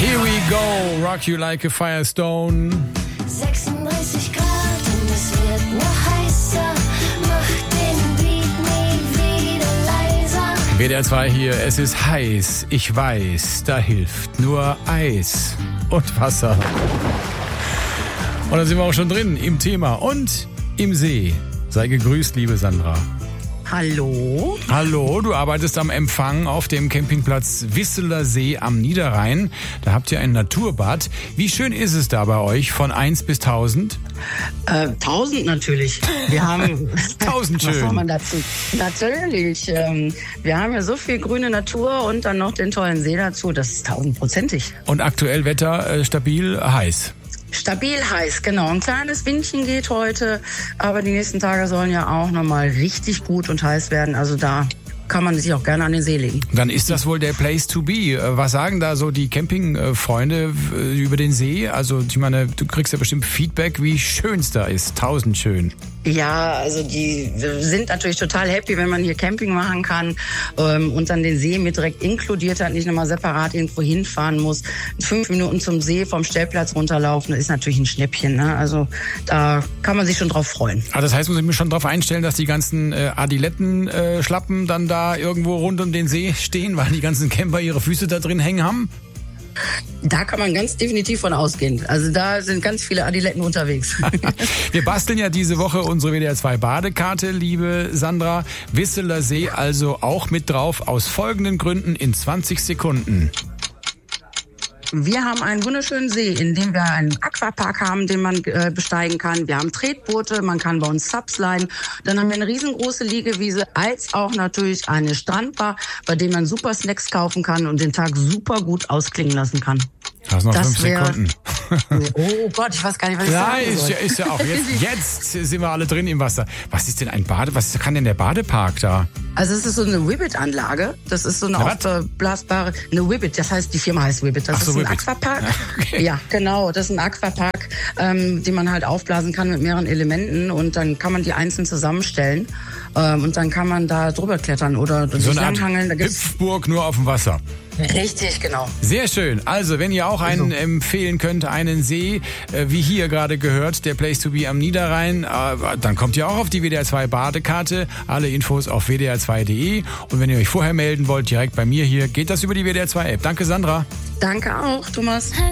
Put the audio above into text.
Here we go, rock you like a Firestone. 36 Grad und es wird noch heißer. Mach den Beat nie wieder leiser. WDR 2 hier, es ist heiß, ich weiß, da hilft nur Eis und Wasser. Und da sind wir auch schon drin im Thema und im See. Sei gegrüßt, liebe Sandra. Hallo. Hallo, du arbeitest am Empfang auf dem Campingplatz Wisseler See am Niederrhein. Da habt ihr ein Naturbad. Wie schön ist es da bei euch von 1 bis 1000? 1000 natürlich. Wir haben 1000 was schön. soll man dazu? Natürlich. Wir haben ja so viel grüne Natur und dann noch den tollen See dazu. Das ist 1000%ig. Und aktuell Wetter stabil heiß. Stabil heiß, genau. Ein kleines Windchen geht heute, aber die nächsten Tage sollen ja auch nochmal richtig gut und heiß werden. Also da kann man sich auch gerne an den See legen. Dann ist das wohl der Place to be. Was sagen da so die Campingfreunde über den See? Also ich meine, du kriegst ja bestimmt Feedback, wie schön es da ist. 1000 schön. Ja, also die sind natürlich total happy, wenn man hier Camping machen kann und dann den See mit direkt inkludiert hat, nicht nochmal separat irgendwo hinfahren muss. 5 Minuten zum See vom Stellplatz runterlaufen, das ist natürlich ein Schnäppchen. Ne? Also da kann man sich schon drauf freuen. Ah, das heißt, muss ich mir schon darauf einstellen, dass die ganzen Adiletten-Schlappen dann da irgendwo rund um den See stehen, weil die ganzen Camper ihre Füße da drin hängen haben? Da kann man ganz definitiv von ausgehen. Also da sind ganz viele Adiletten unterwegs. Wir basteln ja diese Woche unsere WDR 2 Badekarte, liebe Sandra. Wisseler See also auch mit drauf, aus folgenden Gründen in 20 Sekunden. Wir haben einen wunderschönen See, in dem wir einen Aquapark haben, den man besteigen kann. Wir haben Tretboote, man kann bei uns Subsliden. Dann haben wir eine riesengroße Liegewiese, als auch natürlich eine Strandbar, bei dem man super Snacks kaufen kann und den Tag super gut ausklingen lassen kann. Das noch 5 Sekunden. Oh Gott, ich weiß gar nicht, was ich Ja, sagen soll. ist ja auch. Jetzt sind wir alle drin im Wasser. Was ist denn was kann denn der Badepark da? Also es ist so eine Whibbit-Anlage. Das ist so eine aufblasbare, eine Whibbit. Das heißt, die Firma heißt Whibbit. Das ist ein Whibbit. Aquapark. Okay. Ja, genau. Das ist ein Aquapark, den man halt aufblasen kann mit mehreren Elementen und dann kann man die einzeln zusammenstellen und dann kann man da drüber klettern oder So sich eine Art langhangeln. Da gibt's Hüpfburg nur auf dem Wasser. richtig, genau. Sehr schön. Also, wenn ihr auch einen empfehlen könnt, einen See, wie hier gerade gehört, der Place to be am Niederrhein, dann kommt ihr auch auf die WDR 2 Badekarte. Alle Infos auf wdr2.de. Und wenn ihr euch vorher melden wollt, direkt bei mir hier, geht das über die WDR 2 App. Danke, Sandra. Danke auch, Thomas.